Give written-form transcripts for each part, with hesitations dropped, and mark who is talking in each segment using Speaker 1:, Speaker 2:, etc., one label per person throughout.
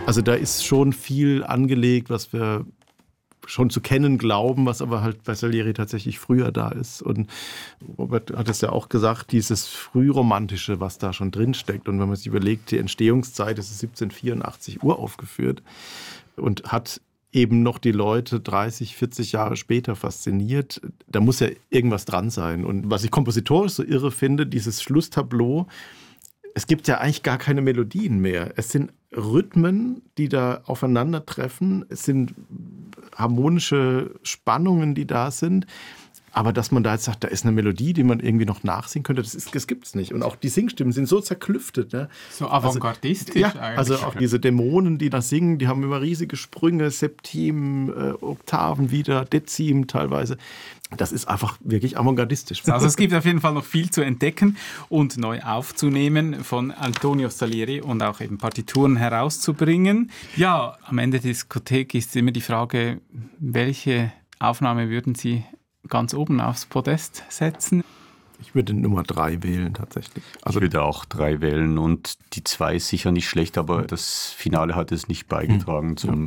Speaker 1: Also da ist schon viel angelegt, was wir schon zu kennen glauben, was aber halt bei Salieri tatsächlich früher da ist. Und Robert hat es ja auch gesagt, dieses Frühromantische, was da schon drin steckt. Und wenn man sich überlegt, die Entstehungszeit ist 1784 uraufgeführt und hat eben noch die Leute 30, 40 Jahre später fasziniert. Da muss ja irgendwas dran sein. Und was ich kompositorisch so irre finde, dieses Schlusstableau, es gibt ja eigentlich gar keine Melodien mehr. Es sind Rhythmen, die da aufeinandertreffen. Es sind harmonische Spannungen, die da sind. Aber dass man da jetzt sagt, da ist eine Melodie, die man irgendwie noch nachsingen könnte, das gibt es nicht. Und auch die Singstimmen sind so zerklüftet. Ne?
Speaker 2: So avantgardistisch
Speaker 1: ja,
Speaker 2: eigentlich.
Speaker 1: Also auch diese Dämonen, die da singen, die haben immer riesige Sprünge, Septim, Oktaven wieder, Dezim teilweise. Das ist einfach wirklich avantgardistisch.
Speaker 2: Also es gibt auf jeden Fall noch viel zu entdecken und neu aufzunehmen von Antonio Salieri und auch eben Partituren herauszubringen. Ja, am Ende der Diskothek ist immer die Frage, welche Aufnahme würden Sie ganz oben aufs Podest setzen?
Speaker 1: Ich würde Nummer 3 wählen tatsächlich.
Speaker 3: Also ich würde auch 3 wählen und die 2 ist sicher nicht schlecht, aber das Finale hat es nicht beigetragen zum...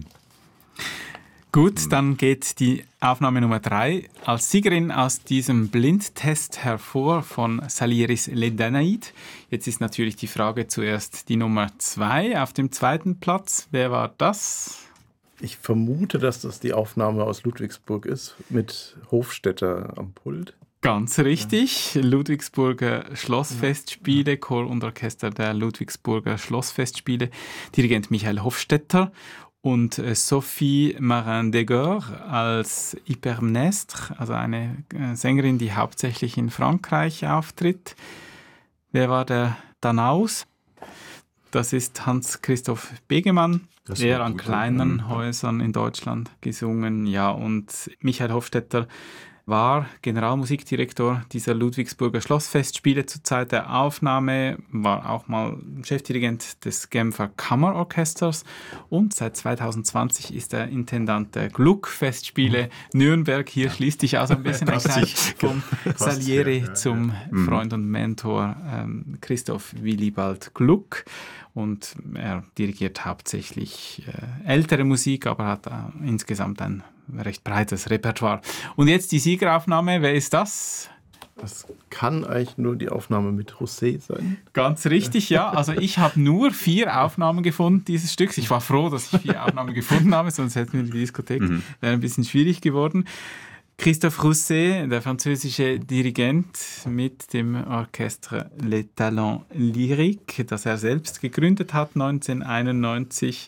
Speaker 2: Gut, dann geht die Aufnahme Nummer 3 als Siegerin aus diesem Blindtest hervor von Salieris Les Danaïdes. Jetzt ist natürlich die Frage zuerst die Nummer 2 auf dem zweiten Platz. Wer war das?
Speaker 1: Ich vermute, dass das die Aufnahme aus Ludwigsburg ist, mit Hofstetter am Pult.
Speaker 2: Ganz richtig. Ludwigsburger Schlossfestspiele, Chor und Orchester der Ludwigsburger Schlossfestspiele, Dirigent Michael Hofstetter und Sophie Marin-Degor als Hypermnestre, also eine Sängerin, die hauptsächlich in Frankreich auftritt. Wer war der Danaus? Das ist Hans-Christoph Begemann, eher an kleinen Häusern in Deutschland gesungen. Ja, und Michael Hofstetter war Generalmusikdirektor dieser Ludwigsburger Schlossfestspiele zur Zeit der Aufnahme, war auch mal Chefdirigent des Genfer Kammerorchesters und seit 2020 ist er Intendant der Gluck-Festspiele Nürnberg. Hier schließt sich also ein bisschen ein Kreis vom Salieri zum Freund und Mentor Christoph Willibald Gluck. Und er dirigiert hauptsächlich ältere Musik, aber hat insgesamt ein recht breites Repertoire. Und jetzt die Siegeraufnahme, wer ist das?
Speaker 1: Das kann eigentlich nur die Aufnahme mit José sein.
Speaker 2: Ganz richtig, ja. Also ich habe nur 4 Aufnahmen gefunden dieses Stücks. Ich war froh, dass ich 4 Aufnahmen gefunden habe, sonst hätten wir die Diskothek ein bisschen schwierig geworden. Christophe Rousset, der französische Dirigent mit dem Orchestre Les Talents Lyriques, das er selbst gegründet hat 1991.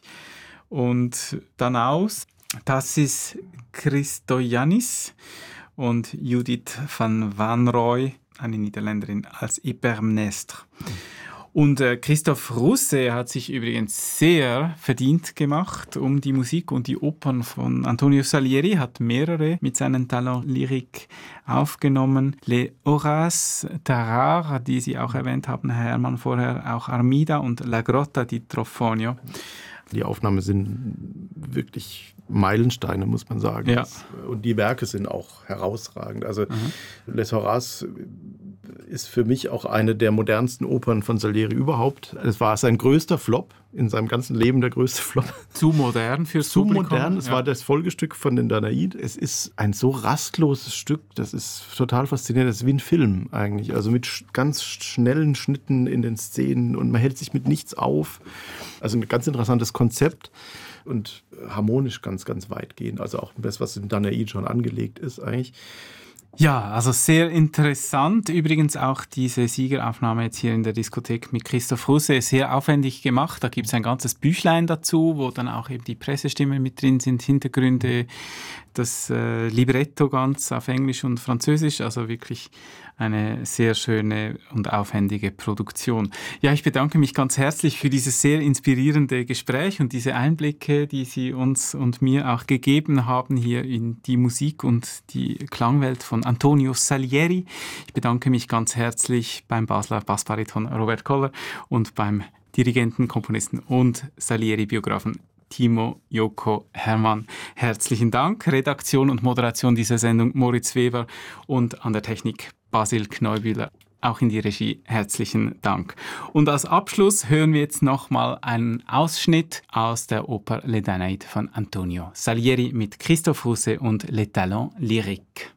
Speaker 2: Und Danaus, Tassis Christoyannis und Judith van Wanrooy, eine Niederländerin, als Hypermnestre. Und Christophe Rousset hat sich übrigens sehr verdient gemacht um die Musik und die Opern von Antonio Salieri, hat mehrere mit seinen Talents Lyriques aufgenommen. Les Horaces Tarare, die Sie auch erwähnt haben, Herr Herrmann, vorher, auch Armida und La Grotta di Trofonio.
Speaker 1: Die Aufnahmen sind wirklich Meilensteine, muss man sagen.
Speaker 2: Ja.
Speaker 1: Und die Werke sind auch herausragend. Also Les Horaces ist für mich auch eine der modernsten Opern von Salieri überhaupt. Es war sein größter Flop, in seinem ganzen Leben der größte Flop.
Speaker 2: Zu modern fürs
Speaker 1: Zu
Speaker 2: Publikum.
Speaker 1: modern, es war das Folgestück von den Danaïdes. Es ist ein so rastloses Stück, das ist total faszinierend. Das ist wie ein Film eigentlich, also mit ganz schnellen Schnitten in den Szenen und man hält sich mit nichts auf. Also ein ganz interessantes Konzept und harmonisch ganz, ganz weitgehend. Also auch das, was in Danaïde schon angelegt ist eigentlich.
Speaker 2: Ja, also sehr interessant. Übrigens auch diese Siegeraufnahme jetzt hier in der Diskothek mit Christophe Rousset, sehr aufwendig gemacht. Da gibt es ein ganzes Büchlein dazu, wo dann auch eben die Pressestimmen mit drin sind, Hintergründe, das Libretto ganz auf Englisch und Französisch. Also wirklich eine sehr schöne und aufwendige Produktion. Ja, ich bedanke mich ganz herzlich für dieses sehr inspirierende Gespräch und diese Einblicke, die Sie uns und mir auch gegeben haben hier in die Musik und die Klangwelt von Antonio Salieri. Ich bedanke mich ganz herzlich beim Basler Bassbariton Robert Koller und beim Dirigenten, Komponisten und Salieri-Biografen Timo Joko Herrmann. Herzlichen Dank. Redaktion und Moderation dieser Sendung Moritz Weber und an der Technik Basil Kneubühler. auch in die Regie herzlichen Dank. Und als Abschluss hören wir jetzt nochmal einen Ausschnitt aus der Oper Les Danaïdes von Antonio Salieri mit Christophe Rousset und Les Talents Lyriques.